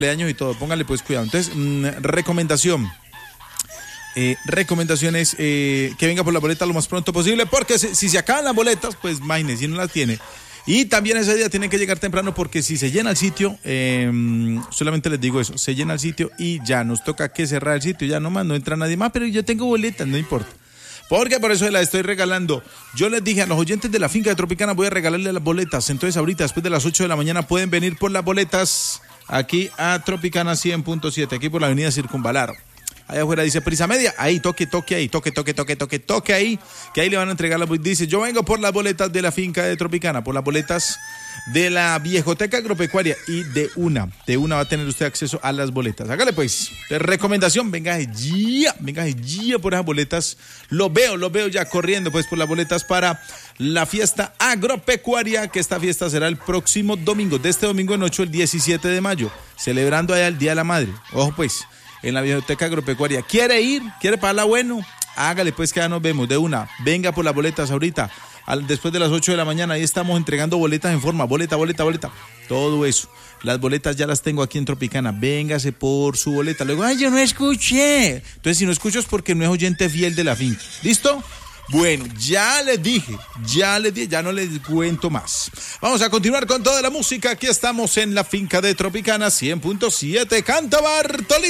años y todo, póngale pues cuidado. Entonces, recomendaciones que venga por la boleta lo más pronto posible, porque si se acaban las boletas, pues imagínese, si no las tiene. Y también ese día tienen que llegar temprano, porque si se llena el sitio, solamente les digo eso, se llena el sitio y ya nos toca que cerrar el sitio, ya nomás no entra nadie más, pero yo tengo boletas, no importa. Porque por eso las estoy regalando. Yo les dije a los oyentes de la finca de Tropicana, voy a regalarles las boletas. Entonces ahorita, después de las 8 de la mañana, pueden venir por las boletas aquí a Tropicana 100.7, aquí por la avenida Circunvalar. Allá afuera dice Prisa Media, ahí toque ahí, toque ahí, que ahí le van a entregar las boletas. Dice, yo vengo por las boletas de la finca de Tropicana, por las boletas de la Viejoteca Agropecuaria, y de una va a tener usted acceso a las boletas. Hágale pues, de recomendación, venga ya por esas boletas. Lo veo ya corriendo pues por las boletas para la fiesta agropecuaria, que esta fiesta será el próximo domingo, de este domingo en 8, el 17 de mayo, celebrando allá el Día de la Madre. Ojo pues, en la Viejoteca Agropecuaria. ¿Quiere ir? ¿Quiere pagarla bueno? Hágale pues, que ya nos vemos de una. Venga por las boletas ahorita, después de las 8 de la mañana. Ahí estamos entregando boletas en forma, boleta. Todo eso. Las boletas ya las tengo aquí en Tropicana. Véngase por su boleta. Luego, ay, yo no escuché. Entonces, si no escucho es porque no es oyente fiel de la finca. ¿Listo? Bueno, ya les dije, ya no les cuento más. Vamos a continuar con toda la música. Aquí estamos en la finca de Tropicana 100.7. Canta Bartolín.